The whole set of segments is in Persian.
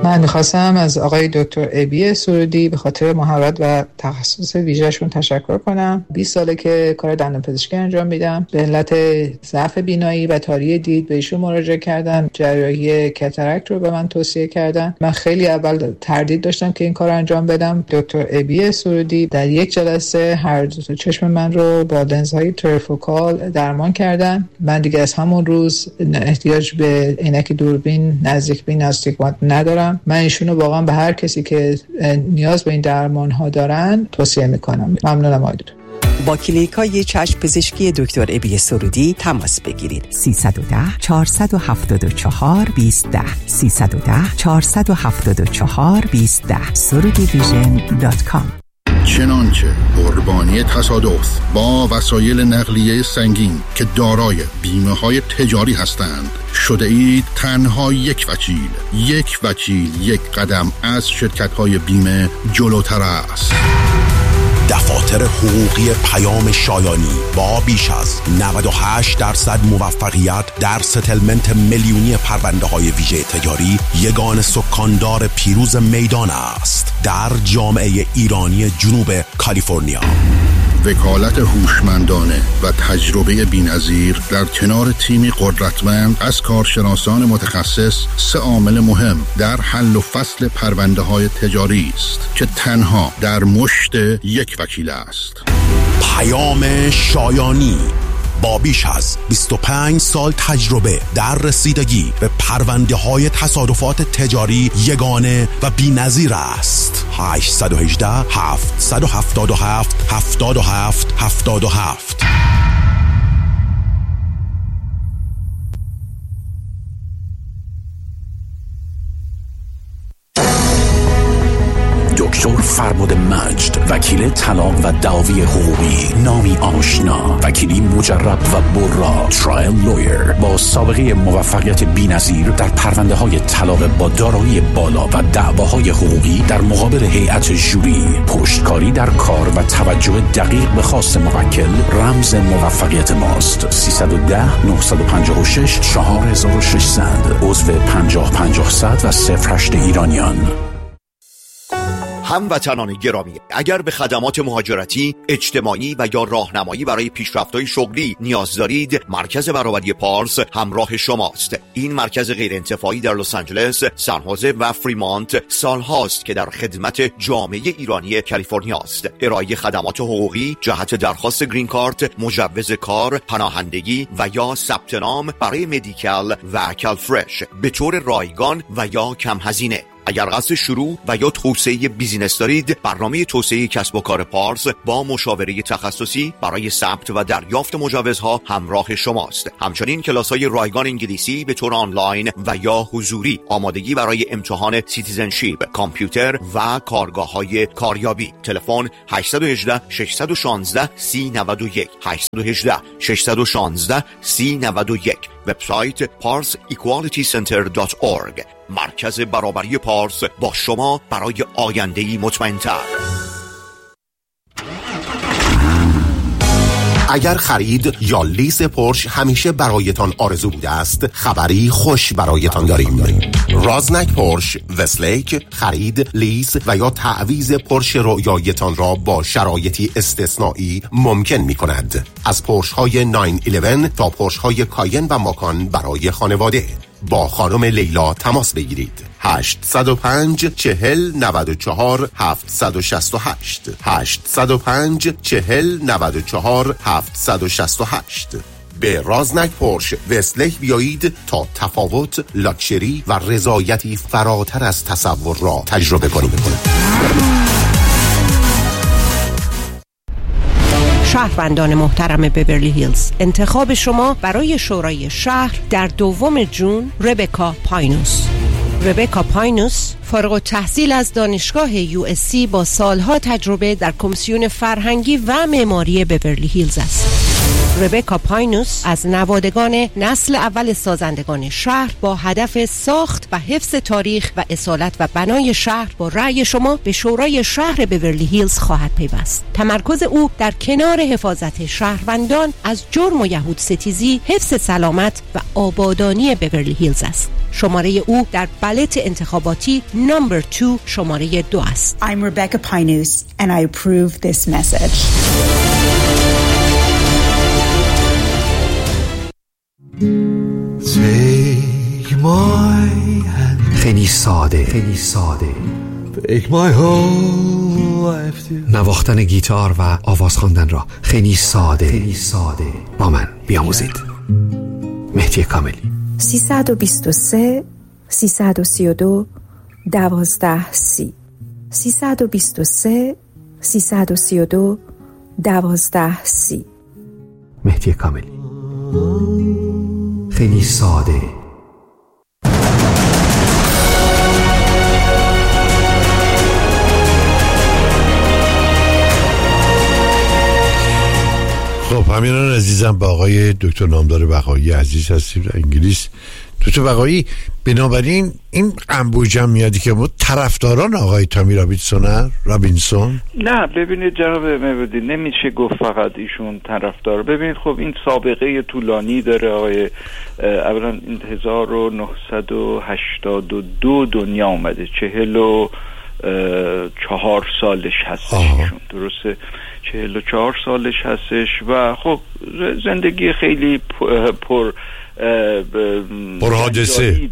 من میخواستم از آقای دکتر ابی سرودی به خاطر مهارت و تخصص ویژه‌شون تشکر کنم. 20 ساله که کار دندانپزشکی انجام میدم. به علت ضعف بینایی و تاری دید به ایشون مراجعه کردم. جراحی کاتاراکت رو به من توصیه کردن. من خیلی اول تردید داشتم که این کار انجام بدم. دکتر ابی سرودی در یک جلسه هر دو چشم من رو با لنزهای تریفوکال درمان کردن. من دیگه از همون روز احتیاج به عینک دوربین نزدیک بین استیگمات ندارم. من ایشونو واقعا به هر کسی که نیاز به این درمان ها دارن توصیه میکنم. ممنونم آقای دکتر. با کلینیکای چشم پزشکی دکتر ابی سرودی تماس بگیرید. 310 474 2010 310 474 2010 surudivision.com. چنانچه قربانی تصادف با وسایل نقلیه سنگین که دارای بیمه های تجاری هستند شده اید تنها یک وکیل یک قدم از شرکت های بیمه جلوتر است. دفاتر حقوقی پیام شایانی با بیش از 98% موفقیت در ستلمنت میلیونی پرونده های ویژه تجاری یگان سکاندار پیروز میدان است در جامعه ایرانی جنوب کالیفرنیا. وکالت هوشمندانه و تجربه بی‌نظیر در کنار تیمی قدرتمند از کارشناسان متخصص 3 عامل مهم در حل و فصل پرونده های تجاری است که تنها در مشت یک وکیل است. پیام شایانی با بیش از 25 سال تجربه در رسیدگی به پرونده های تصادفات تجاری یگانه و بی‌نظیر است. 818 777 77 77. دکتر فربد مجد، وکیل طلاق و دعاوی حقوقی، نامی آشنا، وکیلی مجرب و برا، ترایل لویر با سابقه موفقیت بی‌نظیر در پرونده های طلاق با دارایی بالا و دعواهای حقوقی در مقابل هیئت ژوری، پشتکاری در کار و توجه دقیق به خواست موکل رمز موفقیت ماست. 310 956 4600 عضو 50-50 و 08 ایرانیان. هموطنان گرامی، اگر به خدمات مهاجرتی، اجتماعی و یا راهنمایی برای پیشرفت‌های شغلی نیاز دارید، مرکز برابری پارس همراه شماست. این مرکز غیرانتفاعی در لس آنجلس، سن خوزه و فریمانت سالهاست که در خدمت جامعه ایرانی کالیفرنیا است. ارائه خدمات حقوقی جهت درخواست گرین کارت، مجوز کار، پناهندگی و یا ثبت نام برای مدیکال و کالفرش به طور رایگان و یا کم هزینه. اگر قصد شروع و یا توسعه بیزینس دارید، برنامه توسعه کسب و کار پارس با مشاوره تخصصی برای ثبت و دریافت مجوزها همراه شماست. همچنین کلاس‌های رایگان انگلیسی به طور آنلاین و یا حضوری، آمادگی برای امتحان سیتیزنشیپ، کامپیوتر و کارگاه‌های کاریابی. تلفن 818 616 3091 818 616 3091. وبسایت parsequalitycenter.org. مرکز برابری پارس با شما برای آینده‌ای مطمئن‌تر. اگر خرید یا لیز پورش همیشه برایتان آرزو بوده است، خبری خوش برایتان داریم. رازنک پورش وستلیک خرید، لیز و یا تعویض پورش رویایتان را با شرایطی استثنایی ممکن می کند. از پورش های 911 تا پورش های کاین و ماکان برای خانواده. با خانم لیلا تماس بگیرید. 805 40 94 768 805 40 94 768. به رازنک پورش وستلیک بیایید تا تفاوت، لاکچری و رضایتی فراتر از تصور را تجربه کنید. شهروندان محترم بیورلی هیلز، انتخاب شما برای شورای شهر در 2 جون ربکا پاینوس. ربکا پاینوس فارغ التحصیل از دانشگاه USC با سالها تجربه در کمیسیون فرهنگی و معماری بیورلی هیلز است. ربکا پاینوس از نوادگان نسل اول سازندگان شهر با هدف ساخت و حفظ تاریخ و اصالت و بنای شهر با رأی شما به شورای شهر بیورلی هیلز خواهد پیوست. تمرکز او در کنار حفاظت شهروندان از جرم و یهود ستیزی، حفظ سلامت و آبادانی بیورلی هیلز است. شماره او در بالت انتخاباتی نمبر 2 شماره 2 است. I'm Rebecca Pinus and I approve this message. Take my hand. خیلی ساده Take my whole life to. نواختن گیتار و آواز خواندن را خیلی ساده با من بیاموزید. مهدی کاملی. 323 332 1230 323 332 1230 مهدی کاملی. خیلی ساده. خب همینان عزیزم با آقای دکتر نامدار بقایی عزیز هستیم در انگلیس. دکتر بقایی، بنابراین این انبوجم میادی که ما طرفداران آقای تامی رابینسون؟ نه ببینید جناب مبودی، نمیشه گفت فقط ایشون طرفدار. ببینید خب این سابقه طولانی داره آقای، اولا این 1982 دنیا اومده، 44 سالش هستش ایشون، درسته 44 سالش هستش و خب زندگی خیلی پرحادثه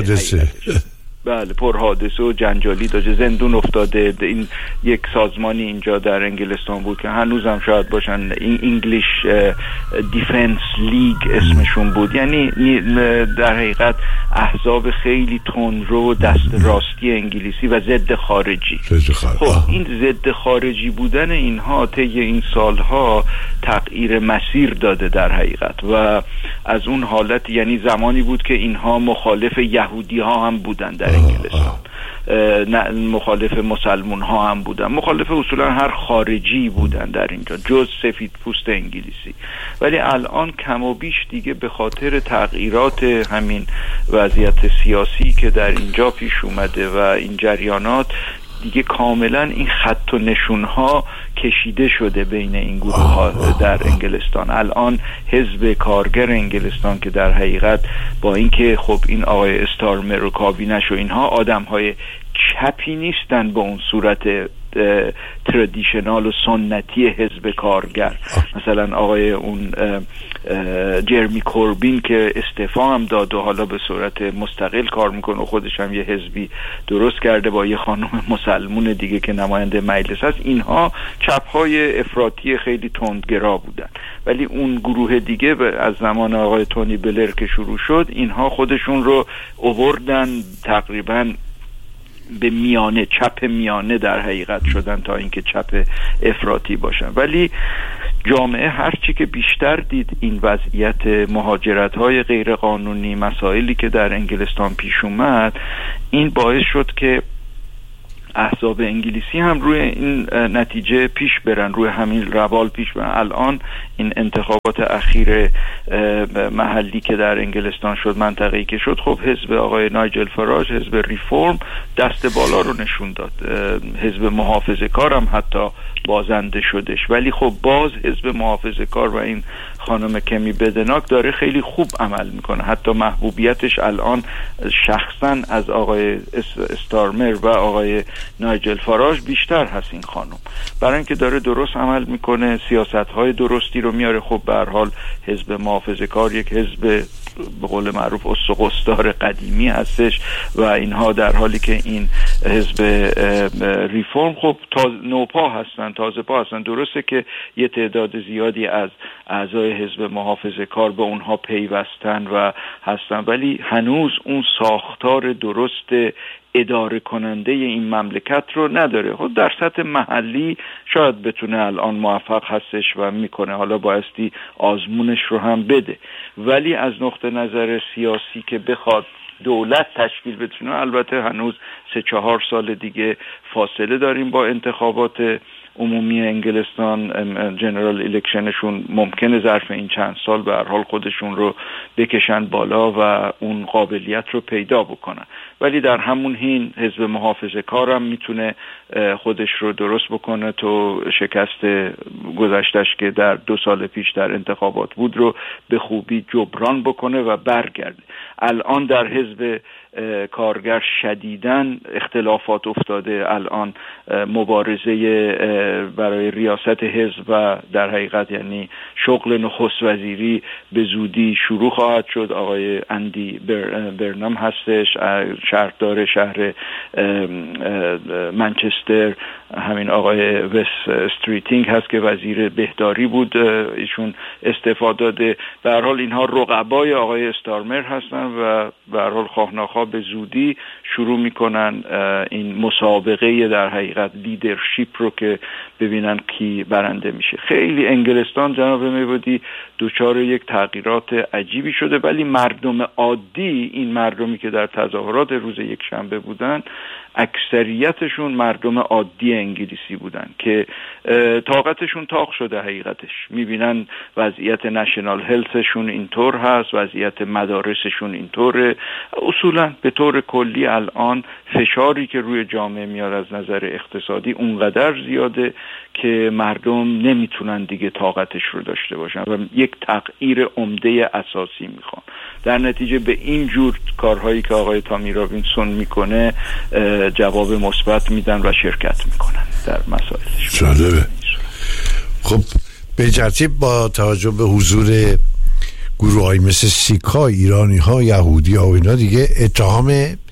بله پرحادثه و جنجالی داشته. زندون افتاده. این یک سازمانی اینجا در انگلستان بود که هنوزم شاید باشن، انگلیش دیفنس لیگ اسمشون بود، یعنی در حقیقت احزاب خیلی تندرو و دست راستی انگلیسی و ضد خارجی. خب این ضد خارجی بودن اینها طی این سالها تغییر مسیر داده در حقیقت و از اون حالت، یعنی زمانی بود که اینها مخالف یهودی ها هم بودن در انگلستان، نه مخالف مسلمون ها هم بودن، مخالف اصولا هر خارجی بودن در اینجا جز سفید پوست انگلیسی. ولی الان کم و بیش دیگه به خاطر تغییرات همین وضعیت سیاسی که در اینجا پیش اومده و این جریانات دیگه کاملا این خط و نشونها کشیده شده بین این گروه ها در انگلستان. الان حزب کارگر انگلستان که در حقیقت با اینکه خب این آقای استارمر و کابینش و اینها آدم های چپی نیستن به اون صورت تردیشنال و سنتی حزب کارگر، مثلا آقای اون جرمی کوربین که استعفا هم داد و حالا به صورت مستقل کار میکنه و خودش هم یه حزبی درست کرده با یه خانم مسلمون دیگه که نماینده مجلس هست. اینها چپ‌های افراطی خیلی تندگرا بودن، ولی اون گروه دیگه از زمان آقای تونی بلر که شروع شد اینها خودشون رو آوردن تقریباً به میانه، چپ میانه در حقیقت شدن تا اینکه چپ افراطی باشن. ولی جامعه هرچی که بیشتر دید این وضعیت مهاجرت‌های غیرقانونی، مسائلی که در انگلستان پیش اومد، این باعث شد که احزاب انگلیسی هم روی این نتیجه پیش برن، روی همین روال پیش برن. الان این انتخابات اخیر محلی که در انگلستان شد، منطقه‌ای که شد، خب حزب آقای نایجل فراج، حزب ریفورم دست بالا رو نشون داد، حزب محافظه‌کار هم حتی بازنده شدش، ولی خب باز حزب محافظه‌کار و این خانم کمی بدناک داره خیلی خوب عمل میکنه، حتی محبوبیتش الان شخصا از آقای استارمر و آقای نایجل فاراج بیشتر هست این خانم، برای اینکه داره درست عمل میکنه، سیاست‌های درستی رو میاره. خب به هر حال حزب محافظه‌کار یک حزب به قول معروف استقصدار قدیمی هستش و اینها، در حالی که این حزب ریفورم خب نوپا هستن، تازه پا هستن. درسته که یه تعداد زیادی از اعضای حزب محافظه‌کار به اونها پیوستن و هستن، ولی هنوز اون ساختار درست اداره کننده این مملکت رو نداره. خب در سطح محلی شاید بتونه الان موفق هستش و میکنه، حالا بایستی آزمونش رو هم بده، ولی از نقطه نظر سیاسی که بخواد دولت تشکیل بتونه، البته هنوز 3-4 سال دیگه فاصله داریم با انتخابات عمومی انگلستان جنرال الکشنشون ممکنه ظرف این چند سال به هر حال خودشون رو بکشن بالا و اون قابلیت رو پیدا بکنن، ولی در همون حین حزب محافظه کارم میتونه خودش رو درست بکنه تو شکست گذشتش که در 2 سال پیش در انتخابات بود رو به خوبی جبران بکنه و برگرده. الان در حزب کارگر شدیداً اختلافات افتاده، الان مبارزه برای ریاست حزب و در حقیقت یعنی شغل نخست وزیری به زودی شروع خواهد شد. آقای اندی برنام هستش، شهردار شهر منچستر، همین آقای وست استریتینگ هست که وزیر بهداری بود، ایشون استعفا داده. به هر حال اینها رقبای آقای استارمر هستن و به هر حال خواه ناخواه به زودی شروع میکنن این مسابقه در حقیقت لیدرشپ رو که ببینن کی برنده میشه. خیلی انگلستان جناب میبودی دوچار یک تغییرات عجیبی شده، ولی مردم عادی، این مردمی که در تظاهرات روز یک شنبه بودن، اکثریتشون مردم عادی انگلیسی بودن که طاقتشون تاق شده. حقیقتش میبینن وضعیت نشنال هلثشون اینطور هست، وضعیت مدارسشون اینطوره. اصولا به طور کلی الان فشاری که روی جامعه میاد از نظر اقتصادی اونقدر زیاده که مردم نمیتونن دیگه طاقتش رو داشته باشن و یک تغییر عمده اساسی میخوان. در نتیجه به این جور کارهایی که آقای تامی رابینسون میکنه جواب مثبت میدن و شرکت میکنن در مسائلش. جالبه. خب به ترتیب با توجه به حضور گروه‌های مثل سیک‌ها، ایرانی‌ها، یهودی‌ها و اینا دیگه اتهام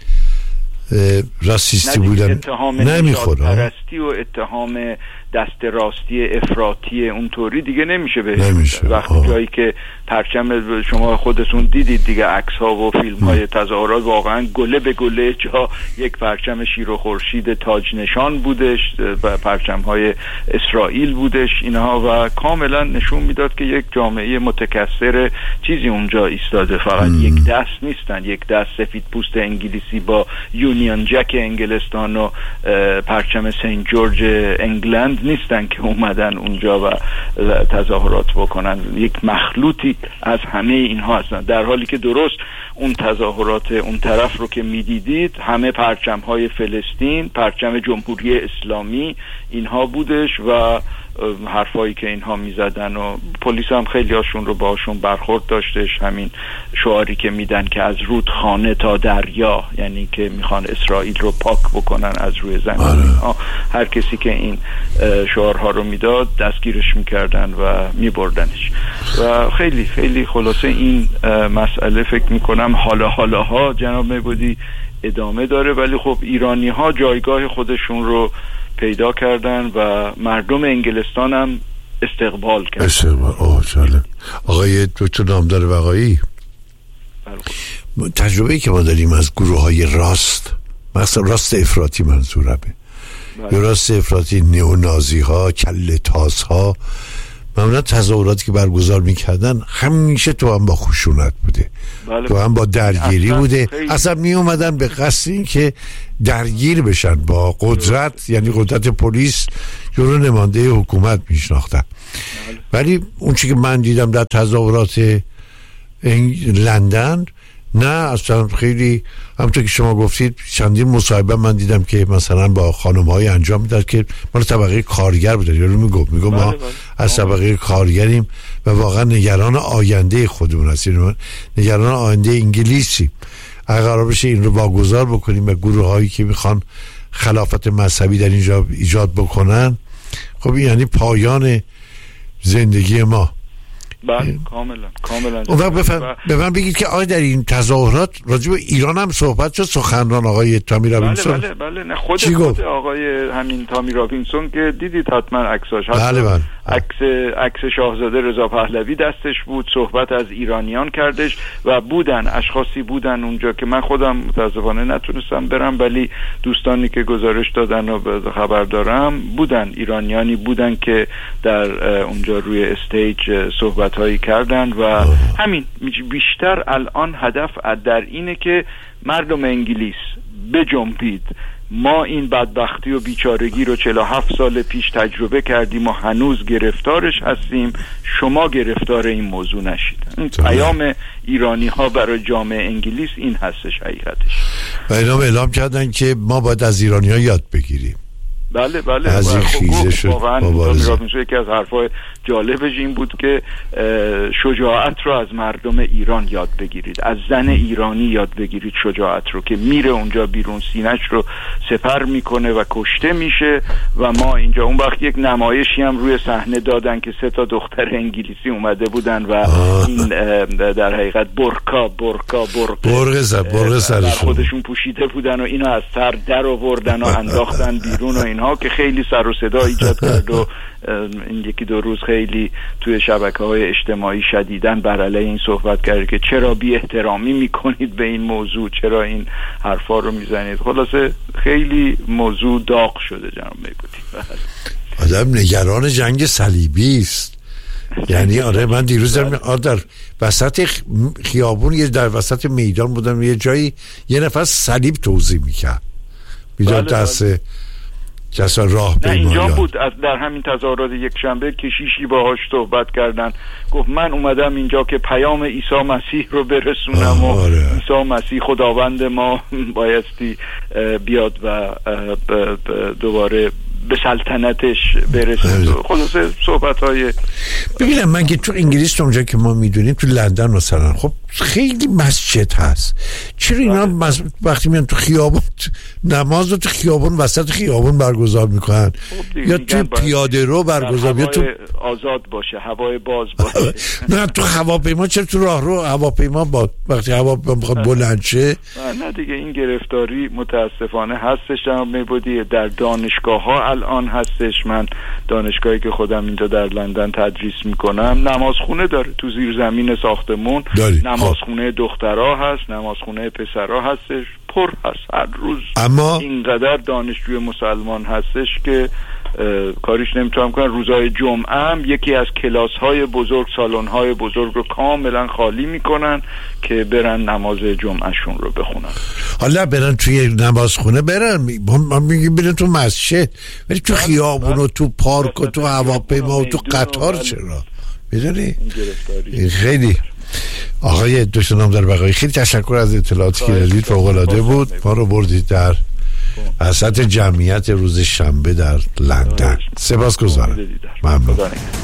راسیستی بودن نمیخوره، پرستی و اتهام دست راستی افراطی اونطوری دیگه نمیشه وقتی جایی که پرچم شما خودتون دیدید دیگه، عکس ها و فیلم های تظاهرات واقعا گله به گله جا یک پرچم شیر و خورشید تاج نشان بودش و پرچم های اسرائیل بودش اینها و کاملا نشون میداد که یک جامعه متکثر چیزی اونجا ایستاده. فقط یک دست نیستن، یک دست سفید پوست انگلیسی با یونیون جک انگلستان و پرچم سنت جورج انگلند نیستن که اومدن اونجا و تظاهرات بکنن. یک مخلوطی از همه اینها هستن، در حالی که درست اون تظاهرات اون طرف رو که میدیدید همه پرچم های فلسطین، پرچم جمهوری اسلامی اینها بودش و حرفایی که اینها میزدن و پلیس هم خیلی هاشون رو باشون برخورد داشتش. همین شعاری که میدن که از رودخانه تا دریا، یعنی که میخوان اسرائیل رو پاک بکنن از روی زمین. هر کسی که این شعارها رو میداد دستگیرش میکردن و میبردنش و خیلی خیلی خلاصه این مسئله فکر میکنم حالاها جناب میبودی ادامه داره، ولی خب ایرانی ها جایگاه خودشون رو پیدا کردن و مردم انگلستان هم استقبال کردن. آقای دکتر نامدار بقایی، تجربه‌ای که ما داریم از گروه‌های راست، مثلا راست افراطی منظورمه، یا راست افراطی نئونازی ها، کله تاس ها، معمولا تظاهراتی که برگزار میکردن همیشه تو هم با خشونت بوده، تو هم با درگیری بوده. اصلا می اومدن به قصد این که درگیر بشن با قدرت، یعنی قدرت پلیس جلو نماینده حکومت میشناختن. ولی اون چی که من دیدم در تظاهرات لندن، نه اصلا خیلی همونطور که شما گفتید چندین مصاحبه من دیدم که مثلا با خانم‌های انجام میداد که ما طبقه کارگر بودن، یارو میگم ما از طبقه کارگریم و واقعا نگران آینده خودمون هستیم، نگران آینده انگلیسی. اگر قرار بشه این رو واگذار بکنیم به گروه‌هایی که میخوان خلافت مذهبی در اینجا ایجاد بکنن، خب این یعنی پایان زندگی ما. بله کاملا. اون وقت به من بگید که آقای در این تظاهرات راجع به ایران هم صحبت شد؟ سخنران آقای تامی رابینسون بله نه خود آقای همین تامی رابینسون که دیدید حتما عکساش، بله. عکس شاهزاده رضا پهلوی دستش بود، صحبت از ایرانیان کردش و بودن اشخاصی بودن اونجا که من خودم متاسفانه نتونستم برم، ولی دوستانی که گزارش دادن و خبر دارم بودن، ایرانیانی بودن که در اونجا روی استیج صحبت هایی کردن و همین بیشتر الان هدف در اینه که مردم انگلیس بجنبید. ما این بدبختی و بیچارگی رو 47 سال پیش تجربه کردیم و هنوز گرفتارش هستیم. شما گرفتار این موضوع نشید. این پیام ایرانی ها برای جامعه انگلیس این هستش حقیقتش. و اینا اعلام کردن که ما باید از ایرانی ها یاد بگیریم. بله از این خیزه شد. واقعا یکی از حرفای جالبش این بود که شجاعت رو از مردم ایران یاد بگیرید، از زن ایرانی یاد بگیرید شجاعت رو که میره اونجا بیرون سینه‌اش رو سپر میکنه و کشته میشه. و ما اینجا اون وقت یک نمایشی هم روی صحنه دادن که 3 دختر انگلیسی اومده بودن و این در حقیقت برق سرشون خودشون پوشیده بودن و اینو از سر در آوردن و انداختن بیرون و اینها که خیلی سر و صدا ایجاد کرد و این 1-2 روز خیلی توی شبکه‌های اجتماعی شدیداً بر علیه این صحبت کرد که چرا بی احترامی میکنید به این موضوع، چرا این حرفا رو میزنید. خلاصه خیلی موضوع داغ شده جناب میگوتی. آدم نگران جنگ صلیبی است. یعنی آره من دیروز در وسط خیابون در وسط میدان بودم، یه جایی یه نفر صلیب توزیع میکرد میداد دست کسا راه اینجا بود. در همین تظاهرات یک شنبه کشیشی باهاش صحبت کردن، گفت من اومدم اینجا که پیام عیسی مسیح رو برسونم و عیسی مسیح خداوند ما بایستی بیاد و دوباره به سلطنتش برسید. خلاصه صحبت‌های ببینم من که تو انگلیس اونجا که ما میدونیم تو لندن مثلا خب خیلی مسجد هست، چرا اینا وقتی میان تو خیابون نماز رو تو خیابون وسط خیابون برگزار میکنن یا تو پیاده رو برگزار یا تو آزاد باشه، هوای باز باشه؟ نه تو هواپیما، چرا تو راهرو هواپیما وقتی هواپیما میخواد بلند شه؟ نه دیگه این گرفتاری متاسفانه هستش جناب میبودی. در دانشگاه ها الان هستش. من دانشگاهی که خودم اینجا در لندن تدریس میکنم نمازخونه داره تو زیر زمین ساختمون. نمازخونه دخترها هست، نمازخونه پسرها هستش، پر هست هر روز. اما اینقدر دانشجوی مسلمان هستش که کاریش نمیتونم کنم. روزهای جمعه هم یکی از کلاس‌های بزرگ، سالن‌های بزرگ رو کاملا خالی میکنن که برن نماز جمعهشون رو بخونن. حالا برن توی نمازخونه، ما میگیم برن تو مسجد، ولی تو خیابون و تو پارک و تو هواپیما و تو قطار چرا؟ میدونی؟ این خیلی آقای دکتر نامدار بقایی خیلی تشکر از اطلاعاتی که دادید، فوق‌العاده بود. ما رو بردید در وسط جمعیت روز شنبه در لندن. سپاسگزارم. ممنون.